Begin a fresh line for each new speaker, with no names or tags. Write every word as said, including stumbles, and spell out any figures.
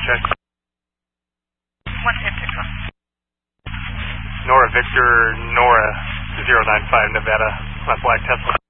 check.
One ten six one.
Nora Victor, Nora zero nine five Nevada, left flag Tesla.